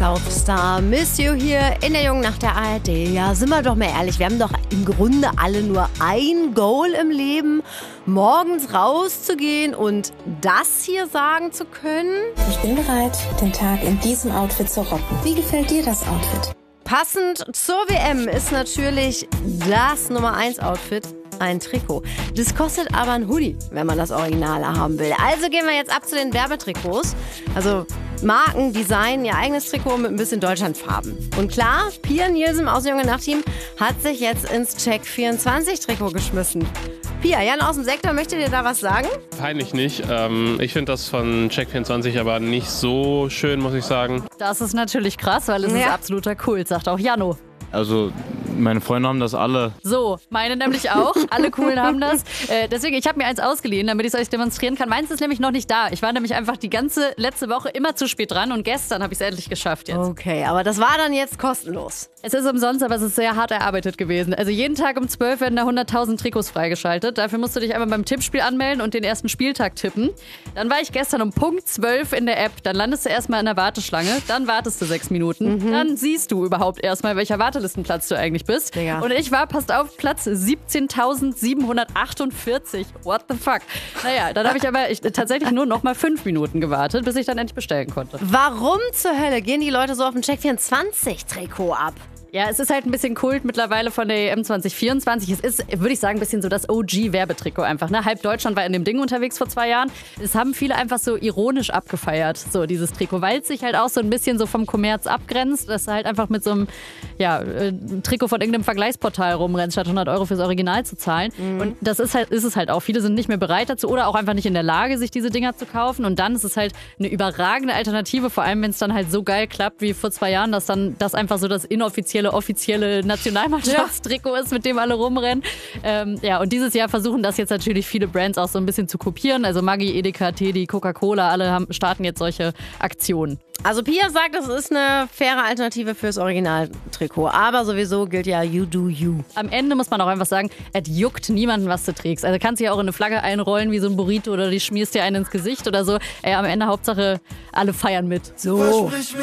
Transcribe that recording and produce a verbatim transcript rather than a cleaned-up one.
Southstar, Miss You hier in der Jungen Nacht der A R D. Ja, sind wir doch mal ehrlich, wir haben doch im Grunde alle nur ein Goal im Leben, morgens rauszugehen und das hier sagen zu können. Ich bin bereit, den Tag in diesem Outfit zu rocken. Wie gefällt dir das Outfit? Passend zur W M ist natürlich das Nummer eins Outfit ein Trikot. Das kostet aber ein Hoodie, wenn man das Originale haben will. Also gehen wir jetzt ab zu den Werbetrikots. Also Marken designen ihr eigenes Trikot mit ein bisschen Deutschlandfarben. Und klar, Pia Nielsen aus Junge Nacht Team hat sich jetzt ins Check vierundzwanzig Trikot geschmissen. Pia, Jan aus dem Sektor, möchte dir da was sagen? Peinlich nicht. Ähm, ich finde das von Check vierundzwanzig aber nicht so schön, muss ich sagen. Das ist natürlich krass, weil es Ja. ist absoluter Kult, sagt auch Jano. Also, meine Freunde haben das alle. So, meine nämlich auch. Alle Coolen haben das. Äh, deswegen, ich habe mir eins ausgeliehen, damit ich es euch demonstrieren kann. Meins ist nämlich noch nicht da. Ich war nämlich einfach die ganze letzte Woche immer zu spät dran und gestern habe ich es endlich geschafft jetzt. Okay, aber das war dann jetzt kostenlos. Es ist umsonst, aber es ist sehr hart erarbeitet gewesen. Also jeden Tag um zwölf werden da hunderttausend Trikots freigeschaltet. Dafür musst du dich einmal beim Tippspiel anmelden und den ersten Spieltag tippen. Dann war ich gestern um Punkt zwölf in der App. Dann landest du erstmal in der Warteschlange. Dann wartest du sechs Minuten. Mhm. Dann siehst du überhaupt erstmal, welcher Wartelistenplatz du eigentlich bist. Digga. Und ich war, passt auf, Platz siebzehntausendsiebenhundertachtundvierzig. What the fuck? Naja, dann habe ich aber ich, tatsächlich nur noch mal fünf Minuten gewartet, bis ich dann endlich bestellen konnte. Warum zur Hölle gehen die Leute so auf dem Check vierundzwanzig Trikot ab? Ja, es ist halt ein bisschen Kult mittlerweile von der E M zwanzig vierundzwanzig. Es ist, würde ich sagen, ein bisschen so das O G-Werbetrikot einfach. Ne? Halb Deutschland war in dem Ding unterwegs vor zwei Jahren. Es haben viele einfach so ironisch abgefeiert, so dieses Trikot, weil es sich halt auch so ein bisschen so vom Kommerz abgrenzt, dass du halt einfach mit so einem ja, äh, Trikot von irgendeinem Vergleichsportal rumrennst, statt hundert Euro fürs Original zu zahlen. Mhm. Und das ist, halt, ist es halt auch. Viele sind nicht mehr bereit dazu oder auch einfach nicht in der Lage, sich diese Dinger zu kaufen. Und dann ist es halt eine überragende Alternative, vor allem wenn es dann halt so geil klappt wie vor zwei Jahren, dass dann das einfach so das inoffizielle offizielle Nationalmannschaftstrikot ist, mit dem alle rumrennen. Ähm, ja, und dieses Jahr versuchen das jetzt natürlich viele Brands auch so ein bisschen zu kopieren. Also Maggi, Edeka, Teddy, Coca-Cola, alle haben, starten jetzt solche Aktionen. Also Pia sagt, das ist eine faire Alternative fürs Originaltrikot. Aber sowieso gilt ja you do you. Am Ende muss man auch einfach sagen, es juckt niemanden, was du trägst. Also kannst du ja auch in eine Flagge einrollen wie so ein Burrito oder die schmierst dir einen ins Gesicht oder so. Ey, am Ende Hauptsache, alle feiern mit. So.